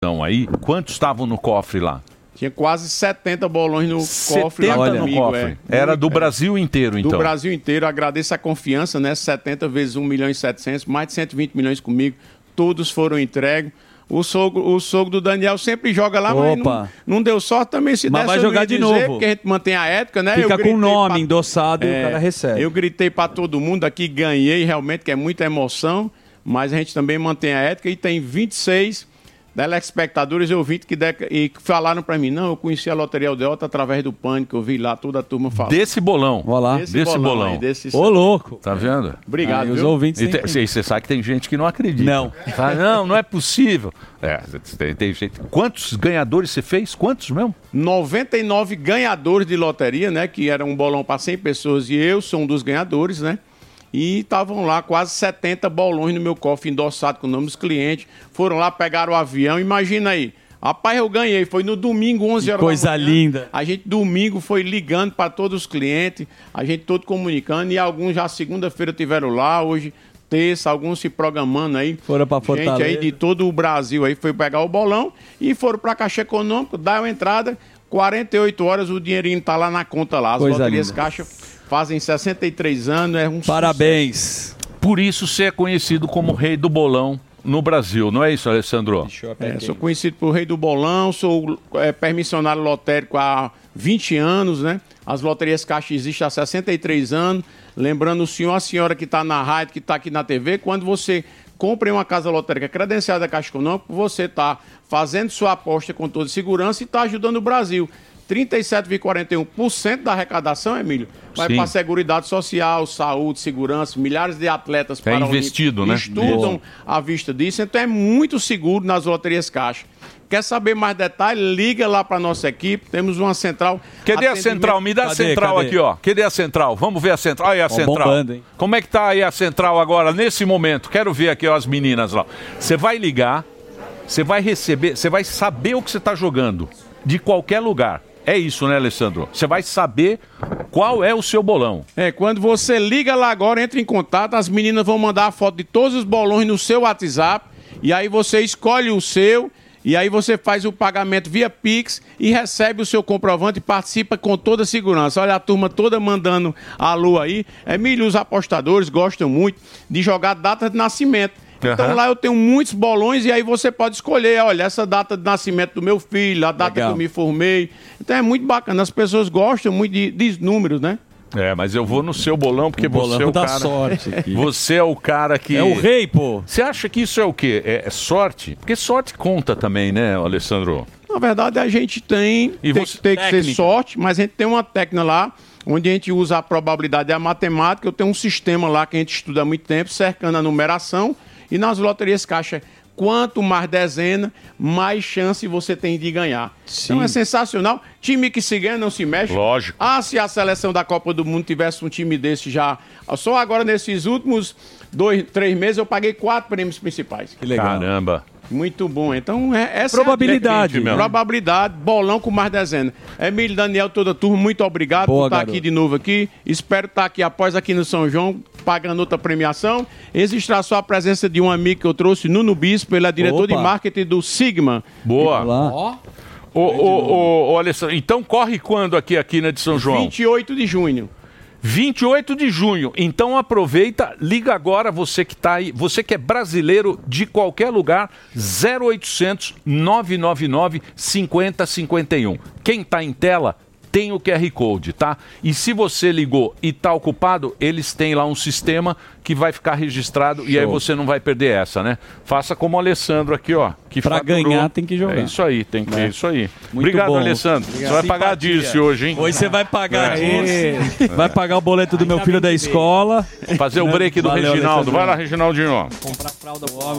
Então, aí, quantos estavam no cofre lá? Tinha quase 70 bolões no cofre. 70 no comigo, cofre. Era do Brasil inteiro, então? Do Brasil inteiro. Agradeço a confiança, né? 70 vezes 1 milhão e 700, mais de 120 milhões comigo. Todos foram entregues. O sogro do Daniel sempre joga lá, mas não deu sorte também. Se mas vai jogar de novo. Porque a gente mantém a ética, né? Fica com o nome endossado e o cara recebe. Eu gritei para todo mundo aqui, ganhei realmente, que é muita emoção. Mas a gente também mantém a ética e tem 26 telespectadores e ouvintes que falaram para mim, não, eu conheci a Loteria Aldeota através do Pânico, eu vi lá toda a turma falando. Desse bolão. Olha lá. Desse bolão. Ô, louco. Tá vendo? Obrigado, os ouvintes e você sabe que tem gente que não acredita. Não. Fala, não é possível. Tem gente. Quantos ganhadores você fez? Quantos mesmo? 99 ganhadores de loteria, né? Que era um bolão para 100 pessoas e eu sou um dos ganhadores, né? E estavam lá quase 70 bolões no meu cofre endossado com o nome dos clientes. Foram lá, pegaram o avião. Imagina aí. Rapaz, eu ganhei. Foi no domingo, 11 horas coisa da manhã. Linda. A gente, domingo, foi ligando para todos os clientes. A gente todo comunicando. E alguns já segunda-feira tiveram lá. Hoje, terça, alguns se programando aí. Foram para Fortaleza. Gente aí de todo o Brasil aí foi pegar o bolão. E foram para a Caixa Econômica, dar uma entrada. 48 horas o dinheirinho está lá na conta lá. As coisa loterias linda. Caixa fazem 63 anos, é um Parabéns. Sucesso. Por isso você é conhecido como rei do bolão no Brasil, não é isso, Alessandro? Sou conhecido por rei do bolão, sou permissionário lotérico há 20 anos, né? As loterias Caixa existem há 63 anos. Lembrando o senhor, a senhora que está na rádio, que está aqui na TV, quando você compra em uma casa lotérica credenciada da Caixa Econômica, você está fazendo sua aposta com toda segurança e está ajudando o Brasil. 37,41% da arrecadação, Emílio, vai para a Seguridade Social, saúde, segurança, milhares de atletas para investido, né? Estudam à vista disso, então é muito seguro nas loterias Caixa. Quer saber mais detalhes? Liga lá para nossa equipe, temos uma central. Cadê a central? Me dá a central aqui, ó. Cadê a central? Vamos ver a central. Olha aí a central. Bombando, hein? Como é que tá aí a central agora, nesse momento? Quero ver aqui ó, as meninas lá. Você vai ligar, você vai receber, você vai saber o que você está jogando, de qualquer lugar. É isso, né, Alessandro? Você vai saber qual é o seu bolão. Quando você liga lá agora, entra em contato, as meninas vão mandar a foto de todos os bolões no seu WhatsApp, e aí você escolhe o seu, e aí você faz o pagamento via Pix e recebe o seu comprovante e participa com toda a segurança. Olha a turma toda mandando alô aí. Emílio, os apostadores gostam muito de jogar data de nascimento. Então lá eu tenho muitos bolões e aí você pode escolher, olha, essa data de nascimento do meu filho, a data que eu me formei. Então é muito bacana, as pessoas gostam muito de números, né? Mas eu vou no seu bolão porque você é o cara... sorte aqui. Você é o cara que... É o rei, pô. Você acha que isso é o quê? É sorte? Porque sorte conta também, né, Alessandro? Na verdade a gente tem que ser sorte, mas a gente tem uma técnica lá onde a gente usa a probabilidade e a matemática. Eu tenho um sistema lá que a gente estuda há muito tempo, cercando a numeração. E nas loterias Caixa, quanto mais dezena, mais chance você tem de ganhar. Sim. Então é sensacional. Time que se ganha não se mexe. Lógico. Se a seleção da Copa do Mundo tivesse um time desse já... Só agora, nesses últimos 3 meses, eu paguei 4 prêmios principais. Que legal. Caramba. Muito bom. Então, essa probabilidade. É a probabilidade, bolão com mais dezena. Emílio, Daniel, toda a turma, muito obrigado por estar aqui de novo aqui. Espero estar aqui após aqui no São João, pagando outra premiação. Registrar só a presença de um amigo que eu trouxe, Nuno Bispo, ele é diretor de marketing do Sigma. Boa. Ó. Alessandro, então corre quando aqui na de São João? 28 de junho. 28 de junho. Então aproveita, liga agora, você que está aí, você que é brasileiro de qualquer lugar, 0800 999 5051. Quem está em tela tem o QR Code, tá? E se você ligou e está ocupado, eles têm lá um sistema que vai ficar registrado. Show. E aí você não vai perder essa, né? Faça como o Alessandro aqui, ó. Para ganhar tem que jogar. É isso aí, tem que isso aí. Muito obrigado, bom. Alessandro. Obrigado. Você vai pagar Dirce hoje, hein? Hoje você vai pagar Dirce. Vai pagar o boleto do meu filho da escola. Fazer o break do Reginaldo. Vai lá, Reginaldinho. Comprar fralda pro homem.